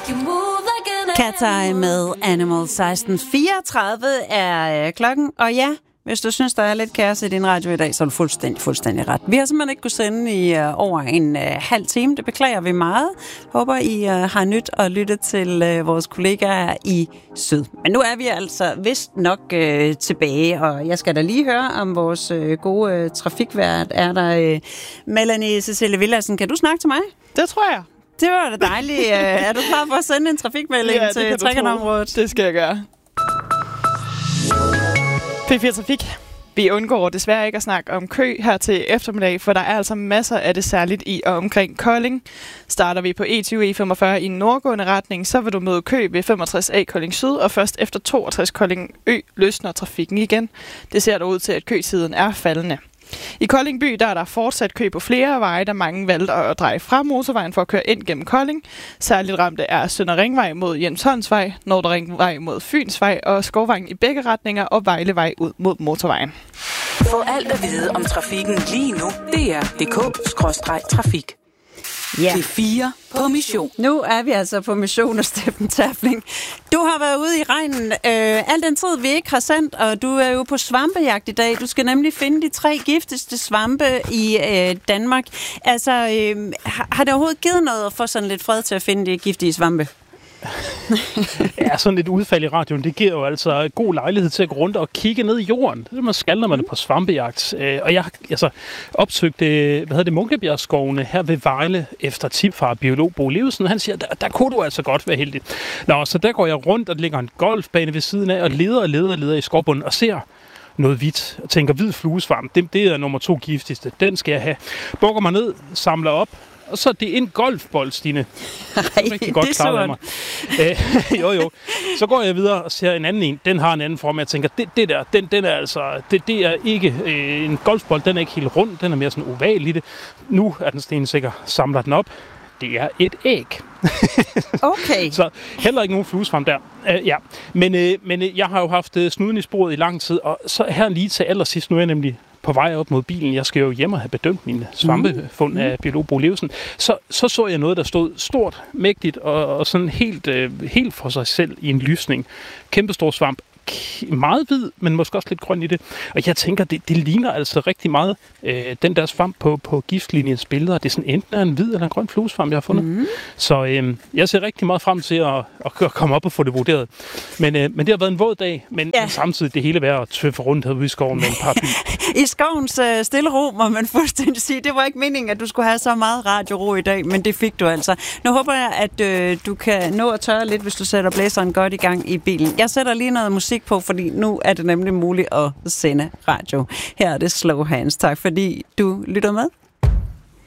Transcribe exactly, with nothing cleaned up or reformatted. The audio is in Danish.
Cat's Eye med Animal. Seksten fireogtredive er øh, klokken, og ja, hvis du synes, der er lidt kaos i din radio i dag, så er du fuldstændig, fuldstændig ret. Vi har simpelthen ikke kunnet sende i øh, over en øh, halv time. Det beklager vi meget. Håber, I øh, har nyt at lytte til øh, vores kollegaer i Syd. Men nu er vi altså vist nok øh, tilbage, og jeg skal da lige høre om vores øh, gode øh, trafikvært. Er der øh, Melanie Cecilie Villadsen? Kan du snakke til mig? Det tror jeg. Det var da dejligt. Er du klar for at sende en trafikmelding ja, til Trækkernområdet? Det skal jeg gøre. P fire Trafik. Vi undgår desværre ikke at snakke om kø her til eftermiddag, for der er altså masser af det særligt i og omkring Kolding. Starter vi på E tyve E femogfyrre i en nordgående retning, så vil du møde kø ved femogtres A Kolding Syd, og først efter toogtres Kolding Ø løsner trafikken igen. Det ser dog ud til, at køtiden er faldende. I Kolding by der er der fortsat kø på flere veje, der mange valgte at dreje fra motorvejen for at køre ind gennem Kolding. Særligt ramte er Sønder Ringvej mod Jensholmsvej, Nordre Ringvej mod Fynsvej og Skovvejen i begge retninger og Vejlevej ud mod motorvejen. Få alt at vide om trafikken lige nu. D R punktum d k skråstreg trafik. Ja. P fire på mission. Nu er vi altså på mission af Steffen Terfling. Du har været ude i regnen øh, al den tid, vi ikke har sendt, og du er jo på svampejagt i dag. Du skal nemlig finde de tre giftigste svampe i øh, Danmark. Altså, øh, har, har det overhovedet givet noget at få sådan lidt fred til at finde de giftige svampe? Ja, sådan et udfald i radioen, det giver jo altså god lejlighed til at gå rundt og kigge ned i jorden. Det er man skal, når man er på svampejagt. Og jeg har altså opsøgt hvad hedder det, Munkebjergskovene her ved Vejle efter tip fra biolog Bo Levesen. Han siger, der, der kunne du altså godt være heldig. Nå, så der går jeg rundt, og der ligger en golfbane ved siden af, og leder og leder og leder i skovbunden og ser noget hvidt. Og tænker, hvid fluesvamp, det, det er nummer to giftigste. Den skal jeg have. Bukker mig ned, samler op. Og så er det en golfbold, Stine. Ej, det er godt klaret af mig. Æ, jo, jo. Så går jeg videre og ser en anden en. Den har en anden form. Jeg tænker, det, det der, den, den er altså, det, det er ikke øh, en golfbold. Den er ikke helt rund. Den er mere sådan oval i det. Nu er den stensikker. Samler den op. Det er et æg. Okay. Så heller ikke nogen fluesvamp der. Uh, ja. Men, uh, men uh, jeg har jo haft uh, snuden i sporet i lang tid. Og så her lige til allersidst, nu er jeg nemlig på vej op mod bilen. Jeg skal jo hjem og have bedømt mine svampefund mm. af biolog Bo Levesen. Så, så så jeg noget, der stod stort, mægtigt og, og sådan helt, øh, helt for sig selv i en lysning. Kæmpestor svamp. Meget hvid, men måske også lidt grøn i det. Og jeg tænker, det, det ligner altså rigtig meget øh, den der svamp på, på giftlinjens billeder. Det er sådan enten en hvid eller en grøn fluesvamp, jeg har fundet. Mm. Så øh, jeg ser rigtig meget frem til at, at komme op og få det vurderet. Men, øh, men det har været en våd dag, men, ja. men samtidig det hele værd at tøffe rundt herude i skoven med en paraply. I skovens øh, stille ro, må man fuldstændig sige. Det var ikke meningen, at du skulle have så meget radioro i dag, men det fik du altså. Nu håber jeg, at øh, du kan nå at tørre lidt, hvis du sætter blæseren godt i gang i bilen. Jeg sætter lige noget musik på, fordi nu er det nemlig muligt at sende radio. Her er det Slow Hands. Tak fordi du lytter med.